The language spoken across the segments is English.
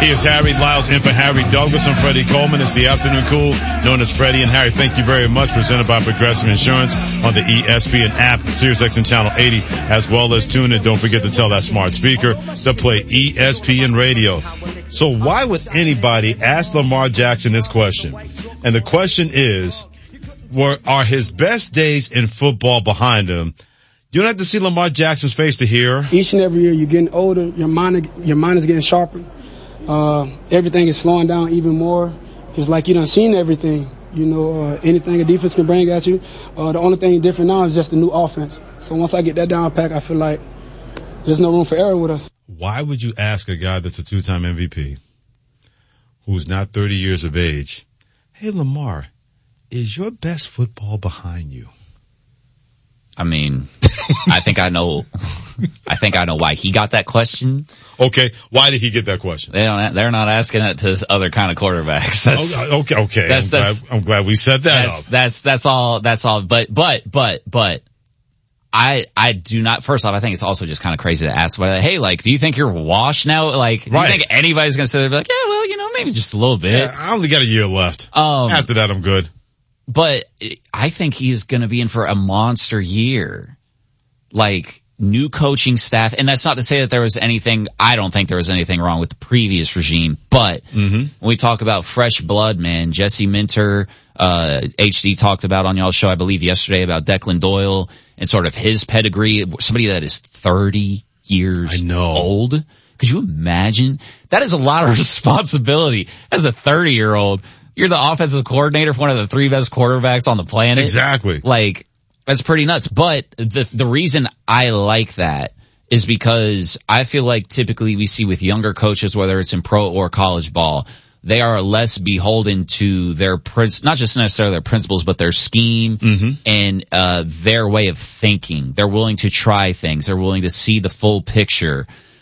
He is Harry Lyles in for Harry Douglas. I'm Freddie Coleman. It's the Afternoon Cool, known as Freddie and Harry. Thank you very much. Presented by Progressive Insurance on the ESPN app, SiriusXM Channel 80, as well as tune in. Don't forget to tell that smart speaker to play ESPN Radio. So why would anybody ask Lamar Jackson this question? And the question is, are his best days in football behind him? You don't have to see Lamar Jackson's face to hear. Each and every year you're getting older, your mind is getting sharper. Everything is slowing down even more. It's like you done seen everything. Anything a defense can bring at you. The only thing different now is just the new offense. So once I get that down pack, I feel like there's no room for error with us. Why would you ask a guy that's a two-time MVP, who's not 30 years of age, hey, Lamar, is your best football behind you? I mean, I think I know why he got that question. Okay. Why did he get that question? They're not asking it to other kind of quarterbacks. Okay. I'm glad we set that up. That's all. But I do not, first off, I think it's also just kind of crazy to ask about it. Hey, do you think you're washed now? Do you think anybody's going to sit there and be like, yeah, well, maybe just a little bit. Yeah, I only got a year left. After that, I'm good. But I think he's going to be in for a monster year. New coaching staff. And that's not to say that I don't think there was anything wrong with the previous regime. But when we talk about fresh blood, man, Jesse Minter, HD talked about on y'all's show, I believe yesterday, about Declan Doyle and sort of his pedigree. Somebody that is 30 years old. Could you imagine? That is a lot of responsibility as a 30-year-old. You're the offensive coordinator for one of the three best quarterbacks on the planet. Exactly. That's pretty nuts. But the reason I like that is because I feel like typically we see with younger coaches, whether it's in pro or college ball, they are less beholden to their not just necessarily their principles, but their scheme and their way of thinking. They're willing to try things. They're willing to see the full picture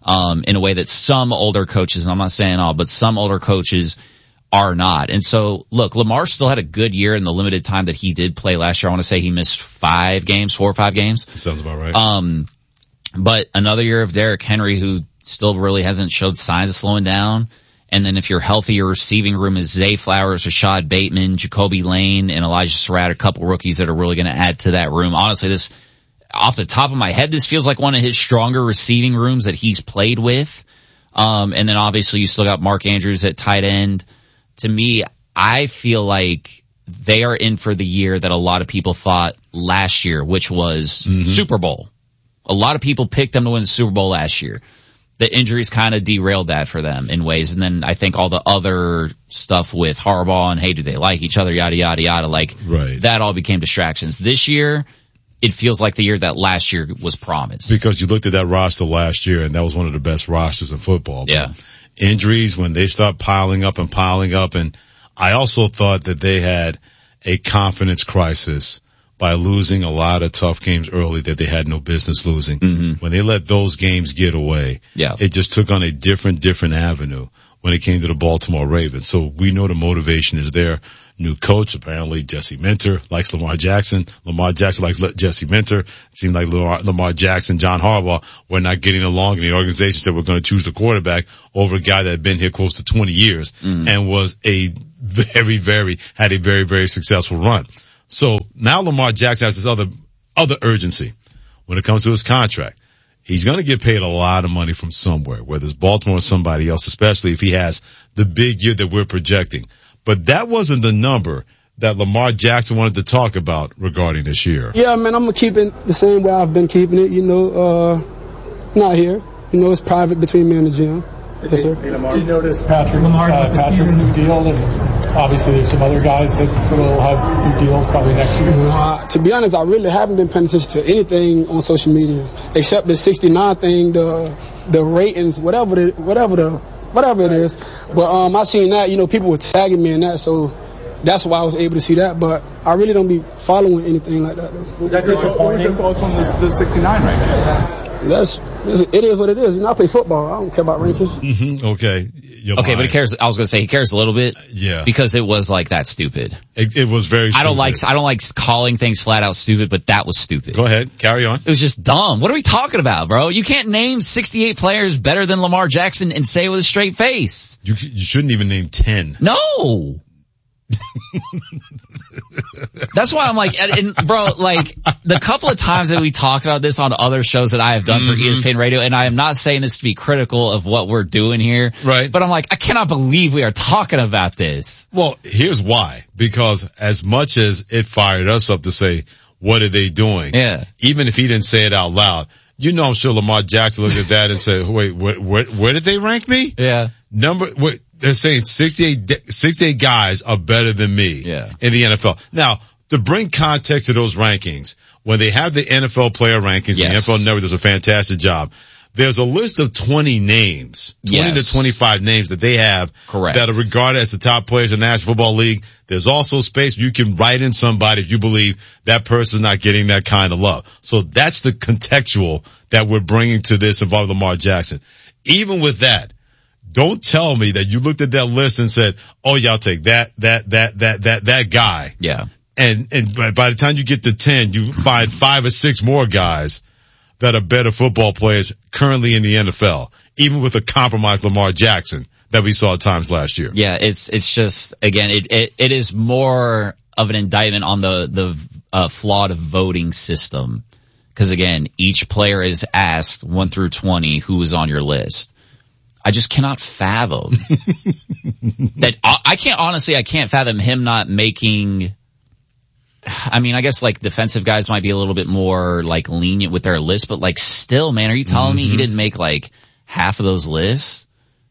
in a way that some older coaches, and I'm not saying all, but some older coaches are not. And so, look, Lamar still had a good year in the limited time that he did play last year. I want to say he missed 4 or 5 games. Sounds about right. But another year of Derrick Henry, who still really hasn't showed signs of slowing down. And then if you're healthy, your receiving room is Zay Flowers, Rashad Bateman, Jacoby Lane, and Elijah Surratt, a couple rookies that are really going to add to that room. Honestly, this, off the top of my head, this feels like one of his stronger receiving rooms that he's played with. And then obviously you still got Mark Andrews at tight end. To me, I feel like they are in for the year that a lot of people thought last year, which was Super Bowl. A lot of people picked them to win the Super Bowl last year. The injuries kind of derailed that for them in ways. And then I think all the other stuff with Harbaugh and, hey, do they like each other, yada, yada, yada, that all became distractions. This year, it feels like the year that last year was promised. Because you looked at that roster last year, and that was one of the best rosters in football. Yeah. Injuries, when they start piling up, and I also thought that they had a confidence crisis by losing a lot of tough games early that they had no business losing. When they let those games get away, it just took on a different avenue when it came to the Baltimore Ravens. So we know the motivation is there. New coach, apparently Jesse Minter likes Lamar Jackson. Lamar Jackson likes Jesse Minter. It seemed like Lamar Jackson, John Harbaugh were not getting along, and the organization said we're going to choose the quarterback over a guy that had been here close to 20 years and was had a very, very successful run. So now Lamar Jackson has this other urgency when it comes to his contract. He's going to get paid a lot of money from somewhere, whether it's Baltimore or somebody else, especially if he has the big year that we're projecting. But that wasn't the number that Lamar Jackson wanted to talk about regarding this year. Yeah, man, I'm going to keep it the same way I've been keeping it, not here. It's private between me and the gym. Yes, sir. Hey, Lamar, you noticed Patrick's new deal, and obviously there's some other guys that will have new deals probably next year. To be honest, I really haven't been paying attention to anything on social media except the 69 thing, the ratings, whatever it is. But I seen that, people were tagging me in that, so that's why I was able to see that. But I really don't be following anything like that. What was your thoughts on the 69 right now? It is what it is. You know, I play football. I don't care about rankings. Mm-hmm. Okay. Okay, but he cares. I was going to say he cares a little bit. Yeah. Because it was like that stupid. It was very stupid. I don't like calling things flat out stupid, but that was stupid. Go ahead. Carry on. It was just dumb. What are we talking about, bro? You can't name 68 players better than Lamar Jackson and say it with a straight face. You shouldn't even name 10. No. That's why I'm like, and bro, like the couple of times that we talked about this on other shows that I have done for ESPN Radio, and I am not saying this to be critical of what we're doing here, right? But I'm like, I cannot believe we are talking about this. Well, here's why. Because as much as it fired us up to say, what are they doing? Yeah. Even if he didn't say it out loud, you know, I'm sure Lamar Jackson looked at that and said, wait, where did they rank me? Yeah. They're saying 68 guys are better than me in the NFL. Now, to bring context to those rankings, when they have the NFL player rankings, and the NFL Network does a fantastic job, there's a list of 20 names, 20 to 25 names that they have that are regarded as the top players in the National Football League. There's also space where you can write in somebody if you believe that person's not getting that kind of love. So that's the contextual that we're bringing to this involving Lamar Jackson. Even with that, don't tell me that you looked at that list and said, oh yeah, I'll take that guy. Yeah. And by the time you get to 10, you find 5 or 6 more guys that are better football players currently in the NFL, even with a compromised Lamar Jackson that we saw at times last year. Yeah, it's just, again, it is more of an indictment on the flawed voting system. Cause again, each player is asked 1 through 20 who is on your list. I just cannot fathom that. I can't fathom him not making, I mean, I guess like defensive guys might be a little bit more like lenient with their list, but like still, man, are you telling me he didn't make like half of those lists?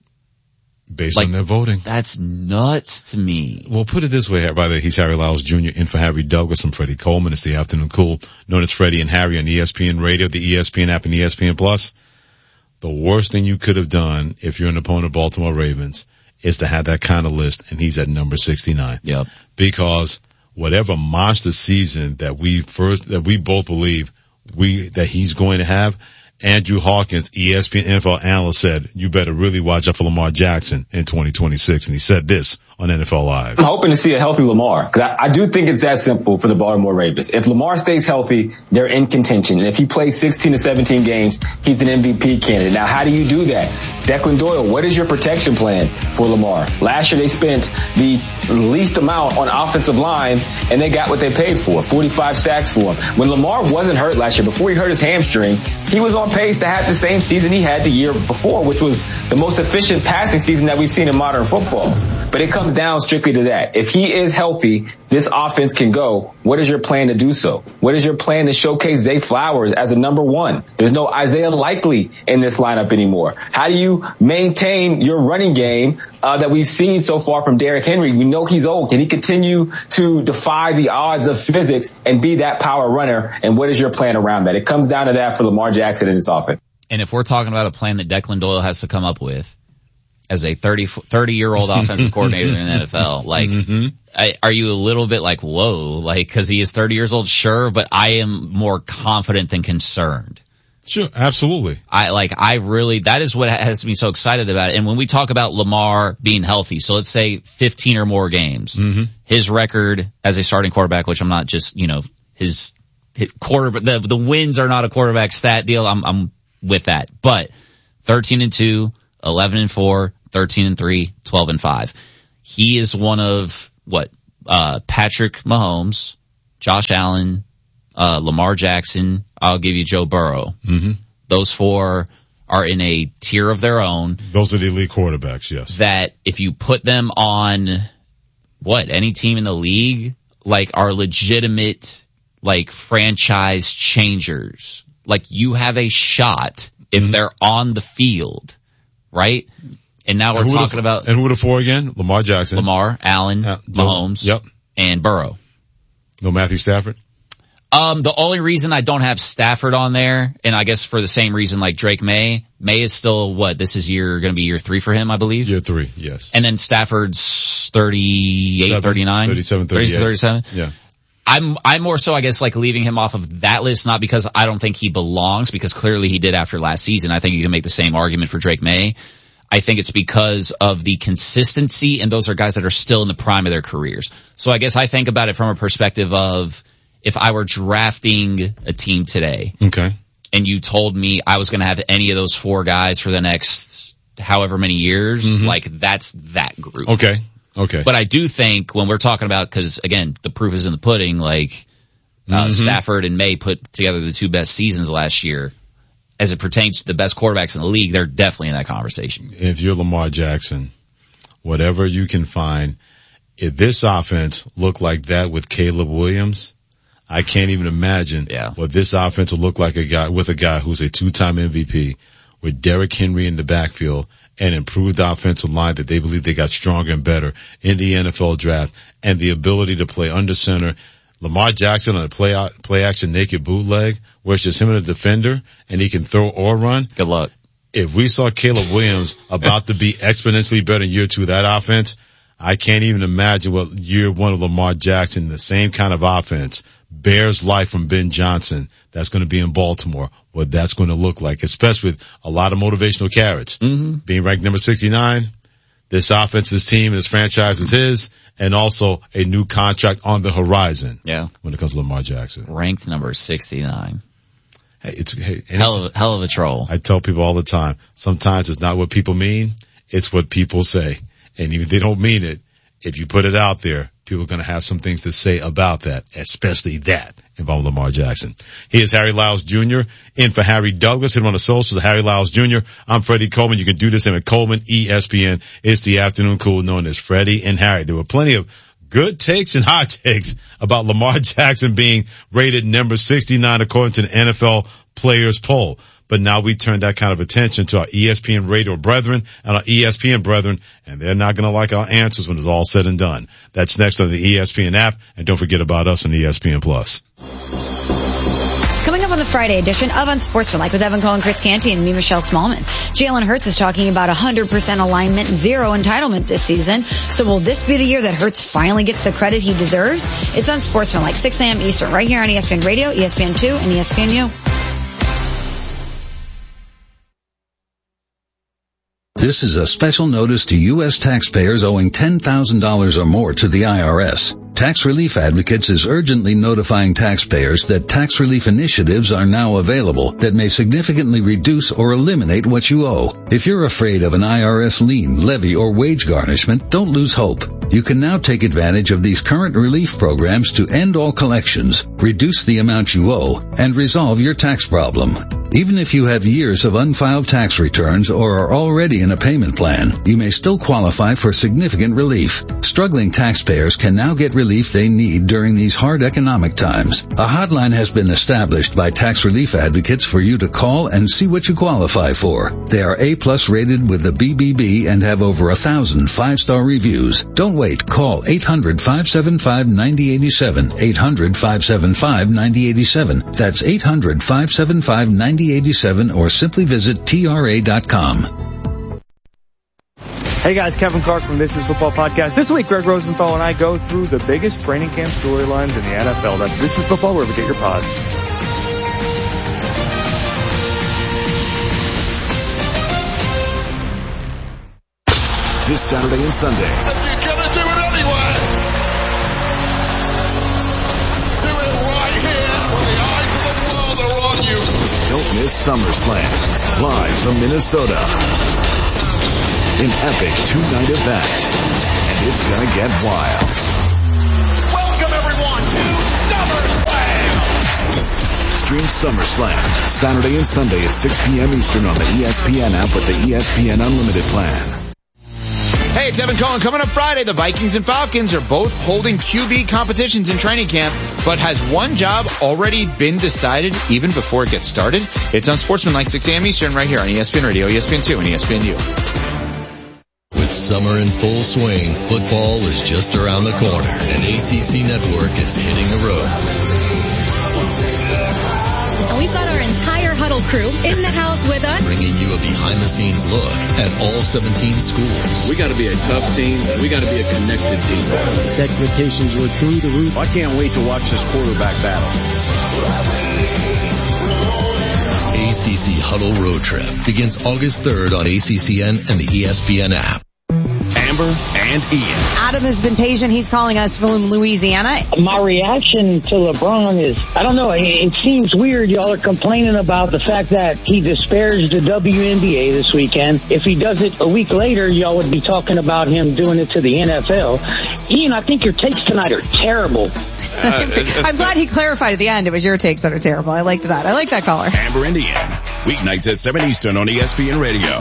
Based on their voting. That's nuts to me. Well, put it this way, by the way, he's Harry Lyles Jr. in for Harry Douglas and Freddie Coleman. It's the Afternoon Cool, known as Freddie and Harry on ESPN Radio, the ESPN app, and ESPN Plus. The worst thing you could have done if you're an opponent of Baltimore Ravens is to have that kind of list, and he's at number 69. Yep. Because whatever monster season that we both believe that he's going to have, Andrew Hawkins, ESPN NFL analyst, said, you better really watch out for Lamar Jackson in 2026. And he said this on NFL Live. I'm hoping to see a healthy Lamar, because I do think it's that simple for the Baltimore Ravens. If Lamar stays healthy, they're in contention. And if he plays 16 to 17 games, he's an MVP candidate. Now, how do you do that? Declan Doyle, what is your protection plan for Lamar? Last year, they spent the least amount on offensive line, and they got what they paid for, 45 sacks for him. When Lamar wasn't hurt last year, before he hurt his hamstring, he was on pace to have the same season he had the year before, which was the most efficient passing season that we've seen in modern football. But it comes down strictly to that. If he is healthy, this offense can go. What is your plan to do so? What is your plan to showcase Zay Flowers as a number one? There's no Isaiah Likely in this lineup anymore. How do you maintain your running game that we've seen so far from Derrick Henry? We know he's old. Can he continue to defy the odds of physics and be that power runner? And what is your plan around that? It comes down to that for Lamar Jackson and his offense. And if we're talking about a plan that Declan Doyle has to come up with as a 30-year-old offensive coordinator in the NFL, like, are you a little bit like, whoa, like, cause he is 30 years old? Sure, but I am more confident than concerned. Sure, absolutely. That is what has me so excited about it. And when we talk about Lamar being healthy, so let's say 15 or more games, his record as a starting quarterback, which I'm not just, his quarterback, the wins are not a quarterback stat deal. I'm with that, but 13-2, 11-4, 13-3, 12-5. He is one of Patrick Mahomes, Josh Allen, Lamar Jackson. I'll give you Joe Burrow. Those four are in a tier of their own. Those are the elite quarterbacks, yes. That if you put them on any team in the league, like, are legitimate, like, franchise changers. Like, you have a shot if they're on the field, right? And now we're talking about... And who are the four again? Lamar Jackson. Lamar, Allen, Mahomes, and Burrow. No Matthew Stafford? The only reason I don't have Stafford on there, and I guess for the same reason like Drake May is still this is gonna be year 3 for him, I believe? Year 3, yes. And then Stafford's 38, 39? 37, 38. 37? Yeah. I'm more so, I guess, like leaving him off of that list, not because I don't think he belongs, because clearly he did after last season. I think you can make the same argument for Drake May. I think it's because of the consistency, and those are guys that are still in the prime of their careers. So I guess I think about it from a perspective of if I were drafting a team today, okay, and you told me I was going to have any of those 4 guys for the next however many years, like that's that group. Okay. But I do think when we're talking about, because again, the proof is in the pudding, like Stafford and May put together the 2 best seasons last year. As it pertains to the best quarterbacks in the league, they're definitely in that conversation. If you're Lamar Jackson, whatever you can find, if this offense looked like that with Caleb Williams, I can't even imagine what this offense will look like with a guy who's a 2-time MVP, with Derrick Henry in the backfield, and improved offensive line that they believe they got stronger and better in the NFL draft, and the ability to play under center. Lamar Jackson on a play action naked bootleg, where it's just him and a defender, and he can throw or run. Good luck. If we saw Caleb Williams about to be exponentially better in year 2 of that offense, I can't even imagine what year 1 of Lamar Jackson, the same kind of offense, bears life from Ben Johnson, that's going to be in Baltimore, what that's going to look like, especially with a lot of motivational carrots. Being ranked number 69, this offense, this team, this franchise is his, and also a new contract on the horizon. Yeah. When it comes to Lamar Jackson. Ranked number 69. Hey, hell of a troll. I tell people all the time, sometimes it's not what people mean, it's what people say. And even if they don't mean it, if you put it out there, people are going to have some things to say about that, especially that involving Lamar Jackson. He is Harry Lyles Jr. in for Harry Douglas. Hit him on the socials, Harry Lyles Jr. I'm Freddie Coleman. You can do this in at Coleman, ESPN. It's the afternoon cool known as Freddie and Harry. There were plenty of good takes and hot takes about Lamar Jackson being rated number 69 according to the NFL Players Poll. But now we turn that kind of attention to our ESPN radio brethren and our ESPN brethren, and they're not going to like our answers when it's all said and done. That's next on the ESPN app, and don't forget about us on ESPN Plus. Coming up on the Friday edition of Unsportsmanlike with Evan Cohen, Chris Canty, and me, Michelle Smallman. Jalen Hurts is talking about 100% alignment, 0 entitlement this season. So will this be the year that Hurts finally gets the credit he deserves? It's Unsportsmanlike, 6 a.m. Eastern, right here on ESPN Radio, ESPN 2, and ESPNU. This is a special notice to U.S. taxpayers owing $10,000 or more to the IRS. Tax Relief Advocates is urgently notifying taxpayers that tax relief initiatives are now available that may significantly reduce or eliminate what you owe. If you're afraid of an IRS lien, levy, or wage garnishment, don't lose hope. You can now take advantage of these current relief programs to end all collections, reduce the amount you owe, and resolve your tax problem. Even if you have years of unfiled tax returns or are already in a payment plan, you may still qualify for significant relief. Struggling taxpayers can now get relief they need during these hard economic times. A hotline has been established by Tax Relief Advocates for you to call and see what you qualify for. They are A+ rated with the BBB and have over 1,000 5-star reviews. Don't wait. Call 800-575-9087. 800-575-9087. That's 800-575-9087, or simply visit TRA.com. Hey guys, Kevin Clark from This Is Football Podcast. This week, Greg Rosenthal and I go through the biggest training camp storylines in the NFL. That's This Is Football, wherever you get your pods. This Saturday and Sunday. You're gonna do it anyway. Do it right here when the eyes of the world are on you. Don't miss SummerSlam, live from Minnesota. An epic 2-night event, and it's gonna get wild. Welcome everyone to SummerSlam. Stream SummerSlam Saturday and Sunday at 6 p.m. Eastern on the ESPN app with the ESPN Unlimited plan. Hey, it's Evan Cohen. Coming up Friday, the Vikings and Falcons are both holding QB competitions in training camp, but has one job already been decided even before it gets started? It's Unsportsmanlike, 6 a.m. Eastern right here on ESPN Radio, ESPN 2, and ESPNU. With summer in full swing, football is just around the corner, and ACC Network is hitting the road. And we've got our entire huddle Huddle crew in the house with us, bringing you a behind-the-scenes look at all 17 schools. We got to be a tough team. We got to be a connected team. The expectations were through the roof. I can't wait to watch this quarterback battle. ACC Huddle Road Trip begins August 3rd on ACCN and the ESPN app. Amber and Ian. Adam has been patient. He's calling us from Louisiana. My reaction to LeBron is, I don't know, it seems weird y'all are complaining about the fact that he disparaged the WNBA this weekend. If he does it a week later, y'all would be talking about him doing it to the NFL. Ian, I think your takes tonight are terrible. I'm glad he clarified at the end. It was your takes that are terrible. I liked that. I like that caller. Amber and Ian. Weeknights at 7 Eastern on ESPN Radio.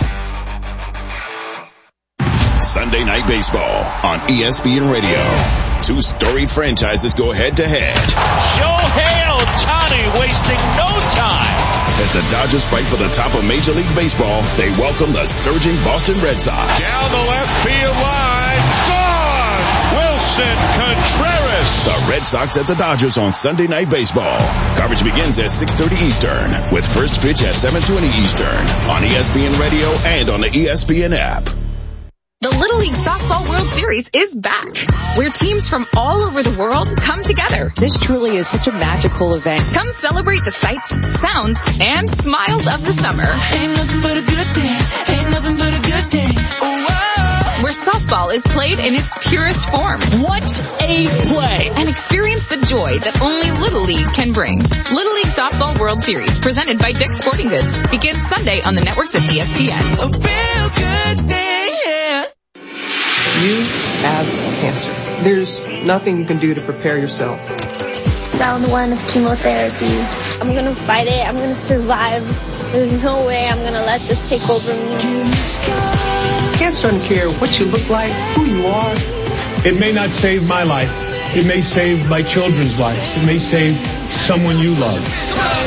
Sunday Night Baseball on ESPN Radio. Two storied franchises go head-to-head. Shohei Ohtani wasting no time. As the Dodgers fight for the top of Major League Baseball, they welcome the surging Boston Red Sox. Down the left field line. Gone! Wilson Contreras. The Red Sox at the Dodgers on Sunday Night Baseball. Coverage begins at 6:30 Eastern, with first pitch at 7:20 Eastern on ESPN Radio and on the ESPN app. The Little League Softball World Series is back, where teams from all over the world come together. This truly is such a magical event. Come celebrate the sights, sounds, and smiles of the summer. Ain't nothing but a good day. Ain't nothing but a good day. Whoa! Where softball is played in its purest form. What a play! And experience the joy that only Little League can bring. Little League Softball World Series, presented by Dick's Sporting Goods, begins Sunday on the networks of ESPN. A real good day, yeah. You have cancer. There's nothing you can do to prepare yourself. Round 1 of chemotherapy. I'm gonna fight it. I'm gonna survive. There's no way I'm gonna let this take over me. Cancer doesn't care what you look like, who you are. It may not save my life. It may save my children's life. It may save someone you love.